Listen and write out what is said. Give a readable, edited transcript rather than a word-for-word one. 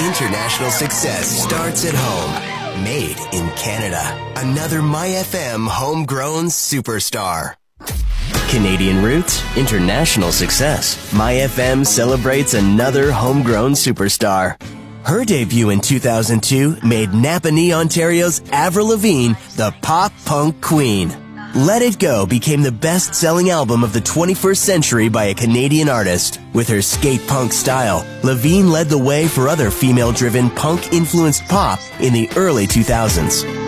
International success starts at home. Made in Canada. Another MyFM homegrown superstar. Canadian roots, international success. MyFM celebrates another homegrown superstar. Her debut in 2002 made Napanee, Ontario's Avril Lavigne the pop punk queen. Let It Go became the best-selling album of the 21st century by a Canadian artist. With her skate punk style, Lavigne led the way for other female-driven punk-influenced pop in the early 2000s.